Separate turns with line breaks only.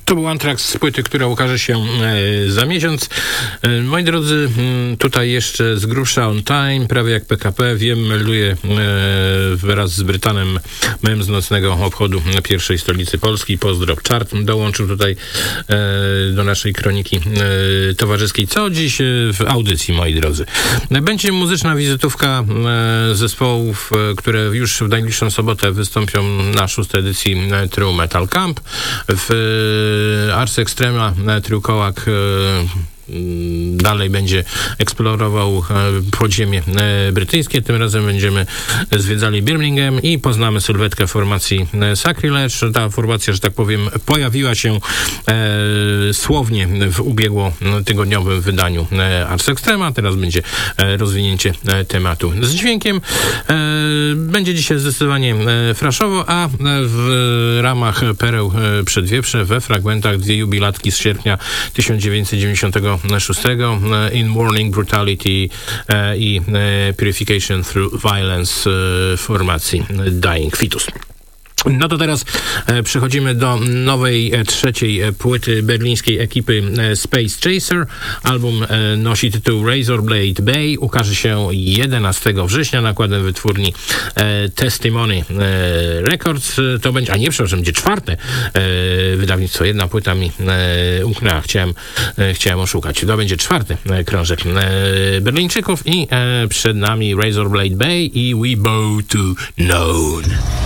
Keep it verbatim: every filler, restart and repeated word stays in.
To był Anthrax z płyty, która ukaże się e, za miesiąc. E, moi drodzy, m, tutaj jeszcze z grubsza On Time, prawie jak P K P. Wiem, melduję e, wraz z Brytanem, mem z nocnego obchodu pierwszej stolicy Polski. Pozdro Chart dołączył tutaj e, do naszej kroniki e, towarzyskiej. Co dziś w audycji, moi drodzy? Będzie muzyczna wizytówka e, zespołów, e, które już w najbliższą sobotę wystąpią na szóstej edycji True Metal Camp. W Ars Extrema Trójkołak dalej będzie eksplorował podziemie brytyjskie. Tym razem będziemy zwiedzali Birmingham i poznamy sylwetkę formacji Sacrilege. Ta formacja, że tak powiem, pojawiła się e, słownie w ubiegłotygodniowym wydaniu Ars Extrema. Teraz będzie rozwinięcie tematu z dźwiękiem. E, będzie dzisiaj zdecydowanie fraszowo, a w ramach Pereł Przedwieprze we fragmentach dwie jubilatki z sierpnia tysiąc dziewięćset dziewięćdziesiątego szóstego In Warning, Brutality e, i e, Purification Through Violence e, formacji Dying Fetus. No to teraz e, przechodzimy do nowej, e, trzeciej e, płyty berlińskiej ekipy e, Space Chaser. Album e, nosi tytuł Razorblade Bay. Ukaże się jedenastego września nakładem wytwórni e, Testimony e, Records. To będzie, a nie, przepraszam, będzie czwarte e, wydawnictwo. Jedna płyta mi e, umknęła. Chciałem, e, chciałem oszukać. To będzie czwarty e, krążek e, Berlińczyków i e, przed nami Razorblade Bay i We Bow to Known.